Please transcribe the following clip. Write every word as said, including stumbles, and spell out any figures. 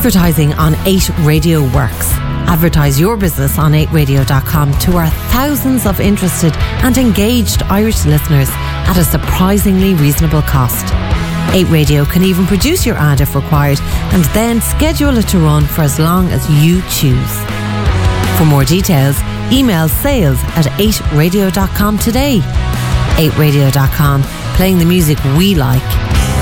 Advertising on eight Radio works. Advertise your business on eight radio dot com to our thousands of interested and engaged Irish listeners at a surprisingly reasonable cost. eight Radio can even produce your ad if required and then schedule it to run for as long as you choose. For more details, email sales at eight radio dot com today. eight radio dot com, playing the music we like